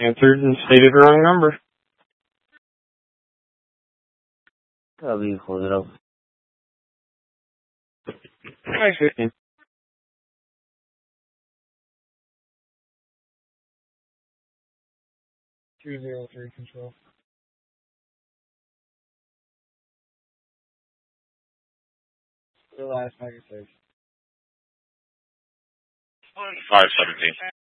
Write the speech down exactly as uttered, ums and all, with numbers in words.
Answered and stated the wrong number. Probably hold it up. Five fifteen. Two zero three control. The last packet says. five seventeen.